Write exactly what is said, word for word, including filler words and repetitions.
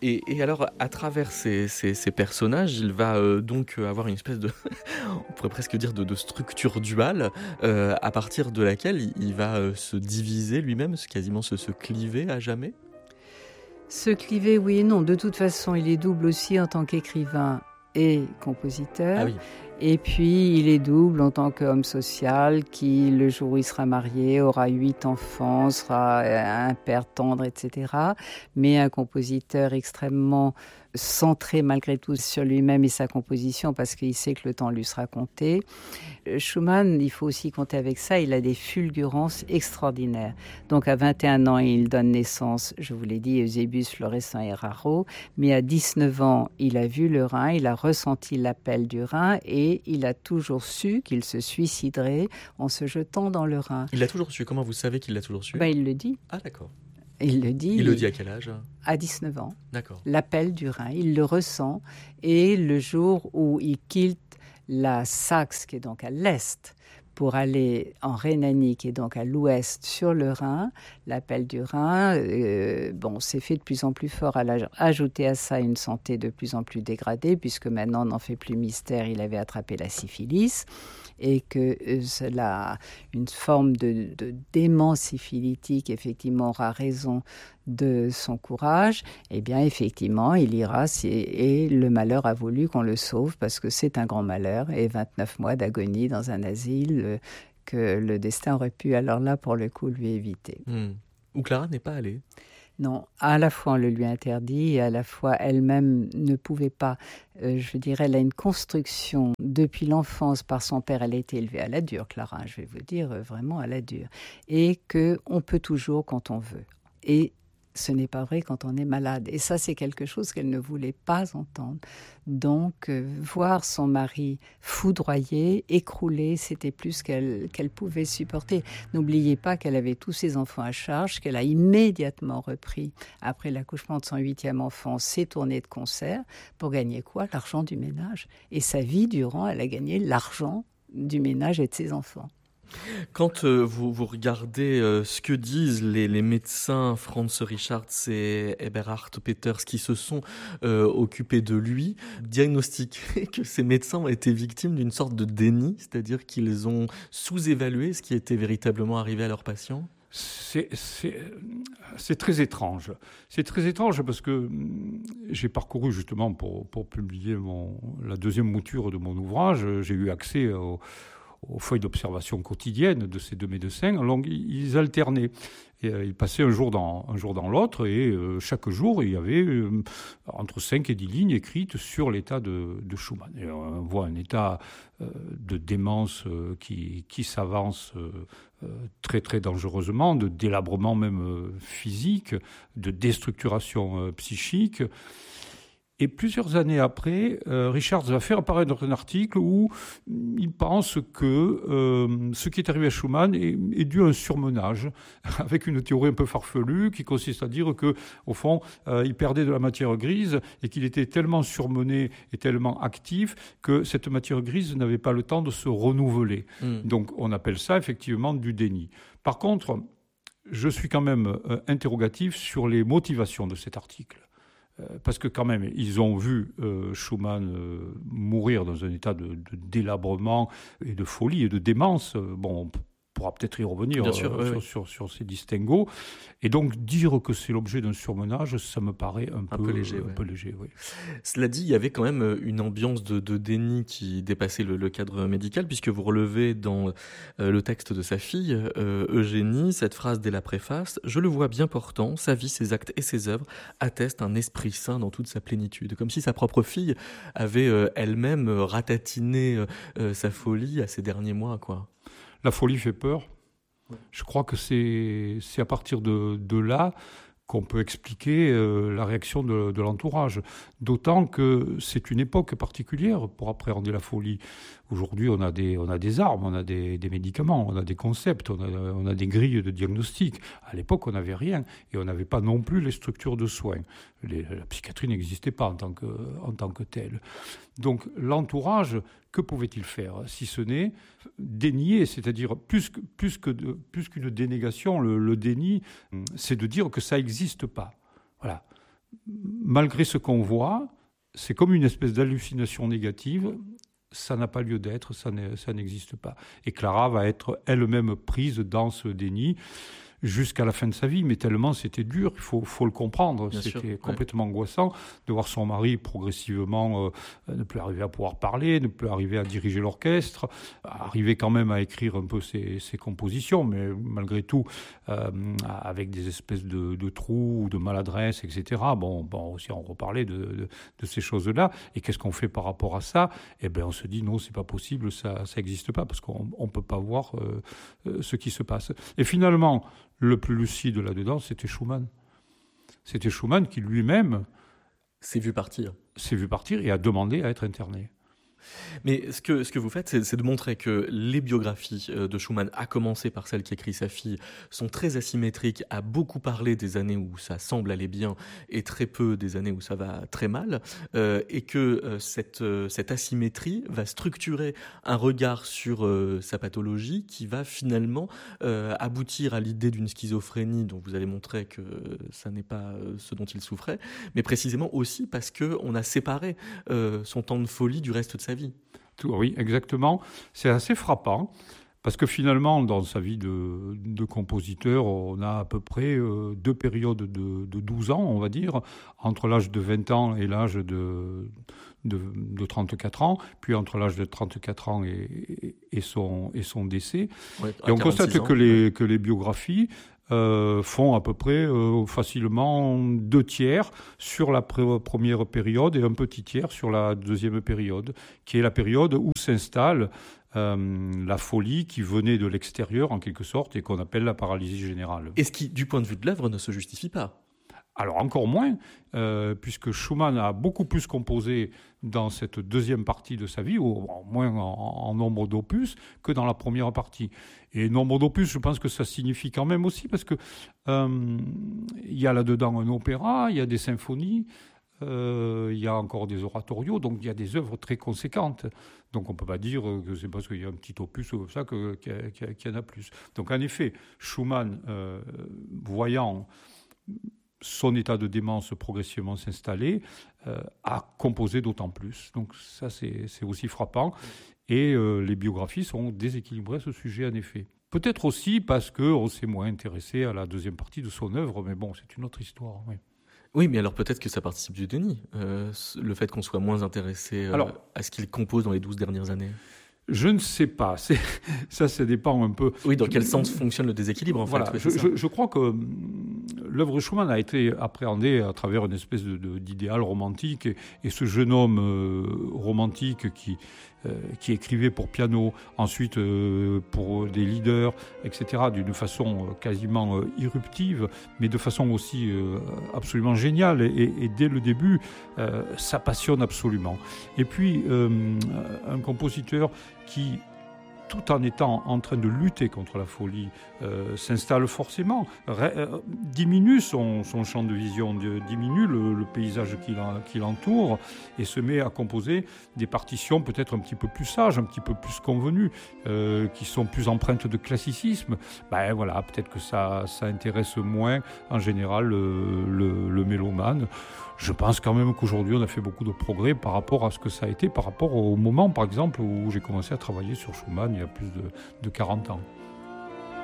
Et, et alors, à travers ces, ces, ces personnages, il va euh, donc avoir une espèce de, on pourrait presque dire, de, de structure duale, euh, à partir de laquelle il, il va euh, se diviser lui-même, quasiment se, se cliver à jamais. Se cliver, oui et non. De toute façon, il est double aussi en tant qu'écrivain et compositeur. Ah oui. Et puis, il est double en tant qu'homme social qui, le jour où il sera marié, aura huit enfants, sera un père tendre, et cetera. Mais un compositeur extrêmement centré malgré tout sur lui-même et sa composition parce qu'il sait que le temps lui sera compté. Schumann, il faut aussi compter avec ça, il a des fulgurances extraordinaires. Donc à vingt et un ans, il donne naissance, je vous l'ai dit, Eusebius, Florestan et Raro, mais à dix-neuf ans, il a vu le Rhin, il a ressenti l'appel du Rhin et il a toujours su qu'il se suiciderait en se jetant dans le Rhin. Il l'a toujours su, comment vous savez qu'il l'a toujours su ? Ben, il le dit. Ah d'accord. Il le dit. Il le dit à quel âge ? À dix-neuf ans. D'accord. L'appel du Rhin, il le ressent. Et le jour où il quitte la Saxe, qui est donc à l'est, pour aller en Rhénanie, qui est donc à l'ouest, sur le Rhin, l'appel du Rhin, euh, bon, s'est fait de plus en plus fort. À la, ajouter à ça une santé de plus en plus dégradée, puisque maintenant, on n'en fait plus mystère, il avait attrapé la syphilis. Et que euh, cela, une forme de, de démence syphilitique, effectivement, aura raison de son courage, eh bien, effectivement, il ira, et le malheur a voulu qu'on le sauve, parce que c'est un grand malheur, et vingt-neuf mois d'agonie dans un asile euh, que le destin aurait pu, alors là, pour le coup, lui éviter. Mmh. Où Clara n'est pas allée. Non, à la fois on le lui interdit et à la fois elle-même ne pouvait pas. Euh, je dirais, elle a une construction depuis l'enfance par son père. Elle a été élevée à la dure, Clara, je vais vous dire, vraiment à la dure. Et qu'on peut toujours quand on veut. Et ce n'est pas vrai quand on est malade. Et ça, c'est quelque chose qu'elle ne voulait pas entendre. Donc, euh, voir son mari foudroyé, écroulé, c'était plus qu'elle, qu'elle pouvait supporter. N'oubliez pas qu'elle avait tous ses enfants à charge, qu'elle a immédiatement repris, après l'accouchement de son huitième enfant, ses tournées de concert, pour gagner quoi ? L'argent du ménage. Et sa vie durant, elle a gagné l'argent du ménage et de ses enfants. Quand euh, vous, vous regardez euh, ce que disent les, les médecins Franz Richards et Eberhard Peters qui se sont euh, occupés de lui, diagnostiquer que ces médecins ont été victimes d'une sorte de déni, c'est-à-dire qu'ils ont sous-évalué ce qui était véritablement arrivé à leurs patients. C'est, c'est, c'est très étrange. C'est très étrange parce que j'ai parcouru justement pour, pour publier mon, la deuxième mouture de mon ouvrage, j'ai eu accès au aux feuilles d'observation quotidiennes de ces deux médecins. Donc, ils alternaient. Et, euh, ils passaient un jour dans, un jour dans l'autre et euh, chaque jour, il y avait euh, entre cinq et dix lignes écrites sur l'état de, de Schumann. Et on voit un état euh, de démence euh, qui, qui s'avance euh, euh, très, très dangereusement, de délabrement même euh, physique, de déstructuration euh, psychique. Et plusieurs années après, euh, Richards va faire apparaître un article où il pense que euh, ce qui est arrivé à Schumann est, est dû à un surmenage, avec une théorie un peu farfelue qui consiste à dire que, au fond, euh, il perdait de la matière grise et qu'il était tellement surmené et tellement actif que cette matière grise n'avait pas le temps de se renouveler. Mmh. Donc, on appelle ça effectivement du déni. Par contre, je suis quand même euh, interrogatif sur les motivations de cet article. Parce que quand même, ils ont vu euh, Schumann euh, mourir dans un état de, de délabrement et de folie et de démence. Bon, on pourra peut-être y revenir sûr, euh, oui, sur, oui. Sur, sur ces distinguos. Et donc, dire que c'est l'objet d'un surmenage, ça me paraît un, un peu, peu léger. Un ouais. peu léger oui. Cela dit, il y avait quand même une ambiance de, de déni qui dépassait le, le cadre médical, puisque vous relevez dans euh, le texte de sa fille, euh, Eugénie, cette phrase dès la préface « Je le vois bien portant, sa vie, ses actes et ses œuvres attestent un esprit saint dans toute sa plénitude. » Comme si sa propre fille avait euh, elle-même ratatiné euh, sa folie à ces derniers mois, quoi. La folie fait peur. Je crois que c'est, c'est à partir de, de là qu'on peut expliquer euh, la réaction de, de l'entourage. D'autant que c'est une époque particulière pour appréhender la folie. Aujourd'hui, on a des, on a des armes, on a des, des médicaments, on a des concepts, on a, on a des grilles de diagnostic. À l'époque, on n'avait rien et on n'avait pas non plus les structures de soins. Les, la psychiatrie n'existait pas en tant que, en tant que telle. Donc, l'entourage, que pouvait-il faire, si ce n'est dénier, c'est-à-dire plus, que, plus, que de, plus qu'une dénégation, le, le déni, c'est de dire que ça n'existe pas. Voilà. malgré ce qu'on voit, c'est comme une espèce d'hallucination négative. Ça n'a pas lieu d'être, ça, ça n'existe pas. Et Clara va être elle-même prise dans ce déni jusqu'à la fin de sa vie, mais tellement c'était dur, il faut, faut le comprendre. Bien c'était sûr, complètement ouais. angoissant de voir son mari progressivement euh, ne plus arriver à pouvoir parler, ne plus arriver à diriger l'orchestre, arriver quand même à écrire un peu ses, ses compositions, mais malgré tout, euh, avec des espèces de, de trous ou de maladresse, et cetera. Bon, bon aussi on reparlait de, de, de ces choses-là. Et qu'est-ce qu'on fait par rapport à ça ? Eh bien, on se dit non, c'est pas possible, ça n'existe pas, parce qu'on ne peut pas voir euh, ce qui se passe. Et finalement, le plus lucide là-dedans, c'était Schumann. C'était Schumann qui lui-même s'est vu partir. S'est vu partir et a demandé à être interné. Mais ce que, ce que vous faites, c'est, c'est de montrer que les biographies de Schumann, à commencer par celle qu'écrit sa fille, sont très asymétriques, à beaucoup parler des années où ça semble aller bien et très peu des années où ça va très mal, euh, et que euh, cette, euh, cette asymétrie va structurer un regard sur euh, sa pathologie qui va finalement euh, aboutir à l'idée d'une schizophrénie dont vous allez montrer que ça n'est pas euh, ce dont il souffrait, mais précisément aussi parce qu'on a séparé euh, son temps de folie du reste de sa vie. Oui, exactement. C'est assez frappant parce que finalement, dans sa vie de, de compositeur, on a à peu près euh, deux périodes de, de douze ans, on va dire, entre l'âge de vingt ans et l'âge de, de, de trente-quatre ans, puis entre l'âge de trente-quatre ans et, et, son, et son décès. Ouais, et on constate ans, que, les, ouais. que les biographies Euh, font à peu près euh, facilement deux tiers sur la pr- première période et un petit tiers sur la deuxième période, qui est la période où s'installe euh, la folie qui venait de l'extérieur en quelque sorte et qu'on appelle la paralysie générale. Et ce qui, du point de vue de l'œuvre, ne se justifie pas. Alors encore moins, euh, puisque Schumann a beaucoup plus composé dans cette deuxième partie de sa vie, ou au moins en, en nombre d'opus, que dans la première partie. Et nombre d'opus, je pense que ça signifie quand même aussi, parce que euh, il y a là-dedans un opéra, il y a des symphonies, euh, il y a encore des oratorios, donc il y a des œuvres très conséquentes. Donc on ne peut pas dire que c'est parce qu'il y a un petit opus comme ça que, qu'il, y a, qu'il y en a plus. Donc en effet, Schumann, euh, voyant son état de démence progressivement s'installer, euh, a composé d'autant plus. Donc ça, c'est, c'est aussi frappant. Et euh, les biographies sont déséquilibrées à ce sujet, en effet. Peut-être aussi parce qu'on s'est moins intéressé à la deuxième partie de son œuvre, mais bon, c'est une autre histoire. Oui, oui mais alors peut-être que ça participe du déni, euh, le fait qu'on soit moins intéressé euh, alors, à ce qu'il compose dans les douze dernières années. Je ne sais pas. C'est, ça, ça dépend un peu. Oui, dans quel sens fonctionne le déséquilibre, en voilà, fait. Je, je, je crois que l'œuvre de Schumann a été appréhendée à travers une espèce de, de, d'idéal romantique. Et, et ce jeune homme euh, romantique qui, euh, qui écrivait pour piano, ensuite euh, pour des leaders, et cetera, d'une façon quasiment euh, irruptive, mais de façon aussi euh, absolument géniale. Et, et dès le début, euh, ça passionne absolument. Et puis, euh, un compositeur qui, tout en étant en train de lutter contre la folie, euh, s'installe forcément, ré, euh, diminue son, son champ de vision, de, diminue le, le paysage qui, la, qui l'entoure et se met à composer des partitions peut-être un petit peu plus sages, un petit peu plus convenues, euh, qui sont plus empreintes de classicisme. Ben voilà, peut-être que ça, ça intéresse moins en général le, le, le mélomane. Je pense quand même qu'aujourd'hui, on a fait beaucoup de progrès par rapport à ce que ça a été, par rapport au moment, par exemple, où j'ai commencé à travailler sur Schumann il y a plus de, de quarante ans.